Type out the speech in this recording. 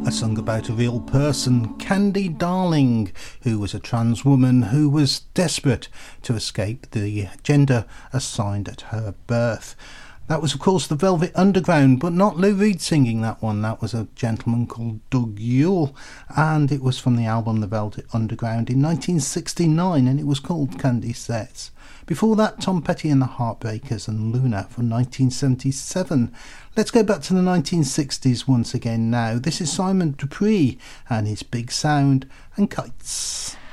A song about a real person, Candy Darling, who was a trans woman who was desperate to escape the gender assigned at her birth. That was, of course, the Velvet Underground, but not Lou Reed singing that one. That was a gentleman called Doug Yule, and it was from the album The Velvet Underground in 1969, and it was called Candy Says. Before that, Tom Petty and the Heartbreakers and Luna from 1977. Let's go back to the 1960s once again now. This is Simon Dupree and his Big Sound and Kites.